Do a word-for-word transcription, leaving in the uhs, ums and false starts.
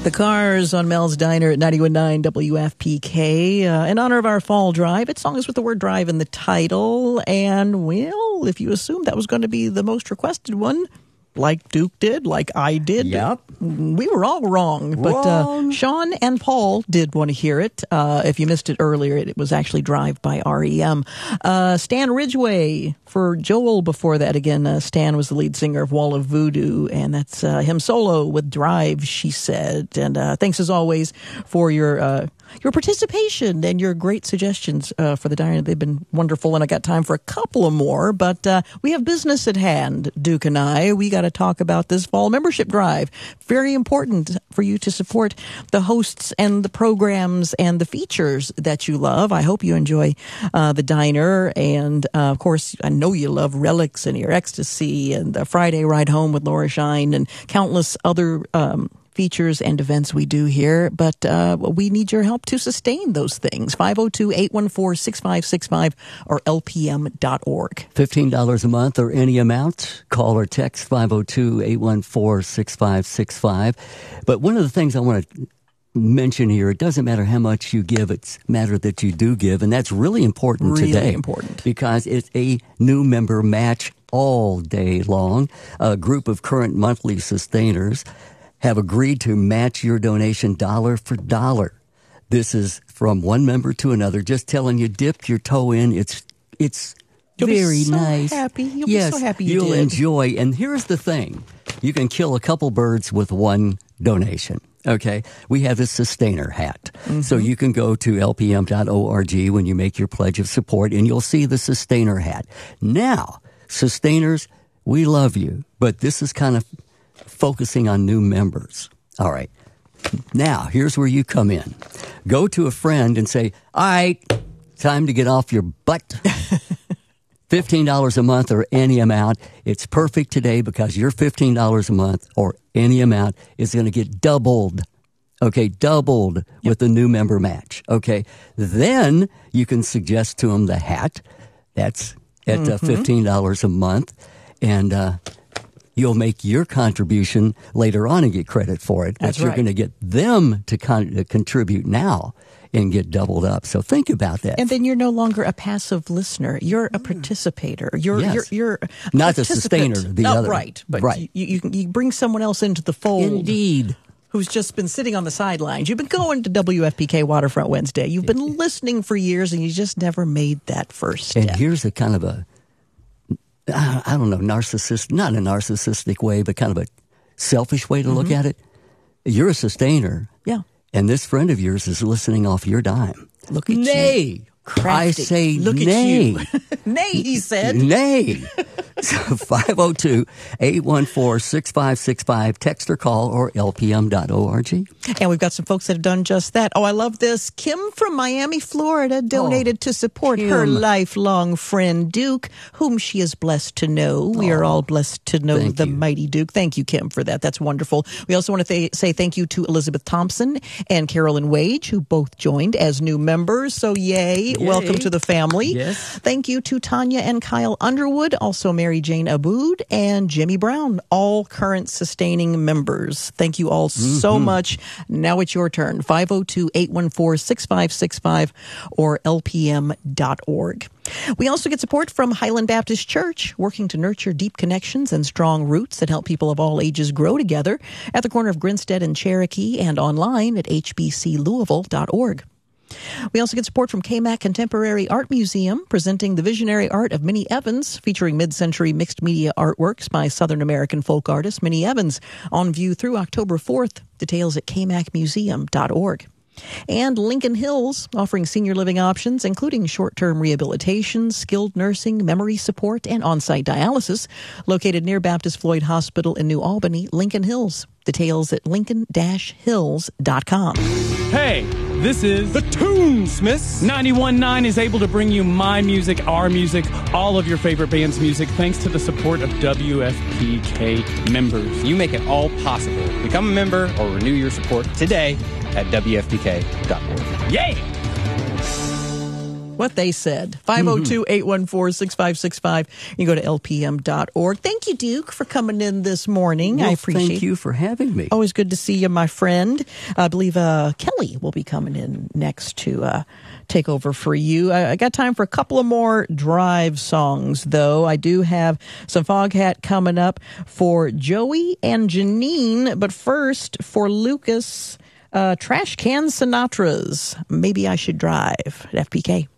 The Cars on Mel's Diner at ninety-one point nine W F P K. Uh, in honor of our fall drive, it's songs with the word drive in the title. And, well, if you assumed that was going to be the most requested one, like Duke did, like I did. Yep. We were all wrong. But uh, Sean and Paul did want to hear it. Uh, if you missed it earlier, it was actually Drive by R E M. Uh, Stan Ridgway for Joel before that. Again, uh, Stan was the lead singer of Wall of Voodoo, and that's uh, him solo with Drive, she said. And uh, thanks as always for your uh, your participation and your great suggestions uh, for the diary. They've been wonderful, and I got time for a couple of more. But uh, we have business at hand, Duke and I. We got to talk about this fall membership drive. Very important for you to support the hosts and the programs and the features that you love. I hope you enjoy uh, the diner, and uh, of course, I know you love Relics and Your Ecstasy and the Friday Ride Home with Laura Shine and countless other um features and events we do here, but uh, we need your help to sustain those things. five oh two, eight one four, six five six five or L P M dot org. fifteen dollars a month or any amount. Call or text five oh two, eight one four, six five six five. But one of the things I want to mention here, it doesn't matter how much you give, it's a matter that you do give, and that's really important really today. Really important. Because it's a new member match all day long. A group of current monthly sustainers have agreed to match your donation dollar for dollar. This is from one member to another, just telling you, dip your toe in. It's it's You'll very be so nice. Happy. You'll yes, be so happy you you'll did. enjoy. And here's the thing. You can kill a couple birds with one donation. Okay? We have this sustainer hat. Mm-hmm. So you can go to L P M dot org when you make your pledge of support, and you'll see the sustainer hat. Now, sustainers, we love you, but this is kind of focusing on new members. All right. Now, here's where you come in. Go to a friend and say, all right, time to get off your butt. fifteen dollars a month or any amount. It's perfect today because your fifteen dollars a month or any amount is going to get doubled. Okay, doubled yep. with the new member match. Okay. Then you can suggest to them the hat. That's at mm-hmm. uh, fifteen dollars a month. And, uh, you'll make your contribution later on and get credit for it. That's but you're right. going to get them to, con- to contribute now and get doubled up. So think about that. And then you're no longer a passive listener. You're a participator. You're yes. you're, you're a not the sustainer, the no, other. Right, but right. You, you you bring someone else into the fold. Indeed. Who's just been sitting on the sidelines. You've been going to W F P K Waterfront Wednesday. You've been listening for years, and you just never made that first step. And here's a kind of a I don't know, narcissist, not a narcissistic way, but kind of a selfish way to mm-hmm. look at it. You're a sustainer. Yeah. And this friend of yours is listening off your dime. Look at nay. you. Crafty. I say Look nay. At you. Nay, he said. Nay. So five oh two, eight one four, six five six five, text or call, or L P M dot org. And we've got some folks that have done just that. Oh, I love this. Kim from Miami, Florida, donated oh, to support Kim. her lifelong friend, Duke, whom she is blessed to know. We oh, are all blessed to know the you. mighty Duke. Thank you, Kim, for that. That's wonderful. We also want to th- say thank you to Elizabeth Thompson and Carolyn Wage, who both joined as new members. So yay. yay. Welcome to the family. Yes. Thank you to Tanya and Kyle Underwood, also Mary Jane Abood and Jimmy Brown, all current sustaining members. Thank you all mm-hmm. so much. Now it's your turn. five oh two, eight one four, six five six five or L P M dot org. We also get support from Highland Baptist Church, working to nurture deep connections and strong roots that help people of all ages grow together at the corner of Grinstead and Cherokee and online at H B C Louisville dot org. We also get support from K M A C Contemporary Art Museum, presenting the visionary art of Minnie Evans, featuring mid-century mixed media artworks by Southern American folk artist Minnie Evans, on view through October fourth. Details at K M A C museum dot org. And Lincoln Hills, offering senior living options, including short-term rehabilitation, skilled nursing, memory support, and on-site dialysis, located near Baptist Floyd Hospital in New Albany, Lincoln Hills. Details at lincoln dash hills dot com. Hey, this is The Toonsmiths. ninety-one point nine is able to bring you my music, our music, all of your favorite band's music, thanks to the support of W F P K members. You make it all possible. Become a member or renew your support today at W F P K dot org. Yay! what they said. five oh two, eight one four, six five six five. You go to L P M dot org. Thank you, Duke, for coming in this morning. Well, I appreciate it. Thank you for having me. Always good to see you, my friend. I believe uh, Kelly will be coming in next to uh, take over for you. I, I got time for a couple of more drive songs, though. I do have some Foghat coming up for Joey and Janine. But first, for Lucas, uh, Trash Can Sinatra's Maybe I Should Drive at F P K.